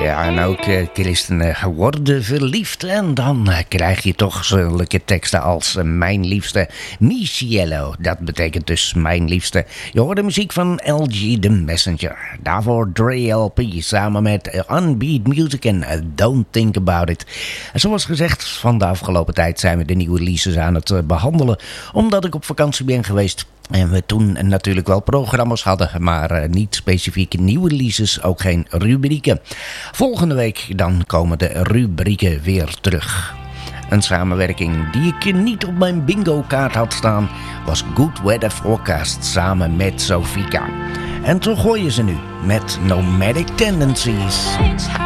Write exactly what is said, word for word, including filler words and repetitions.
Ja, en ook uh, christenen worden verliefd. En dan uh, krijg je toch zulke teksten als uh, Mijn Liefste, Mi Cielo. Dat betekent dus Mijn Liefste. Je hoort de muziek van L G The Messenger. Daarvoor Dre L P samen met uh, Unbeat Music en uh, Don't Think About It. En zoals gezegd, van de afgelopen tijd zijn we de nieuwe releases aan het uh, behandelen. Omdat ik op vakantie ben geweest. En we toen natuurlijk wel programma's hadden, maar uh, niet specifiek nieuwe releases, ook geen rubrieken. Volgende week dan komen de rubrieken weer terug. Een samenwerking die ik niet op mijn bingo kaart had staan was Good Weather Forecast samen met Sofika. En zo gooi je ze nu met Nomadic Tendencies.